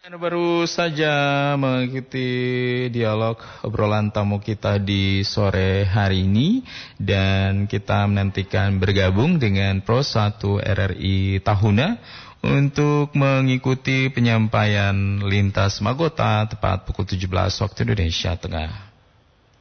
Anda baru saja mengikuti dialog obrolan tamu kita di sore hari ini dan kita menantikan bergabung dengan Pro 1 RRI Tahuna untuk mengikuti penyampaian lintas Magota tepat pukul 17 waktu Indonesia Tengah.